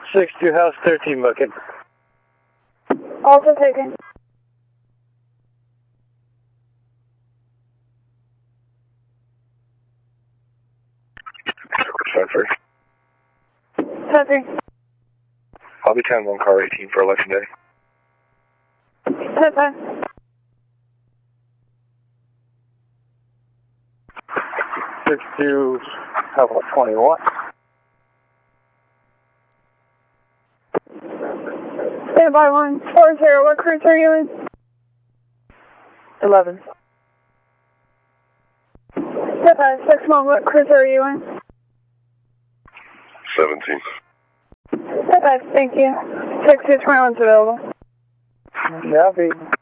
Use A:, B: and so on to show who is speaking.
A: 62 House 13 booking.
B: Also taken.
C: Century.
B: Century.
C: I'll be 10-1 car 18 for election day.
B: 10-10.
A: Six-two, Alpha 21.
B: Stand by 140. What cruise are you in?
A: 11.
B: Stand by 6-1. What cruise are you in?
C: 17.
B: Stand by. Thank you. 6221's available.
A: Copy.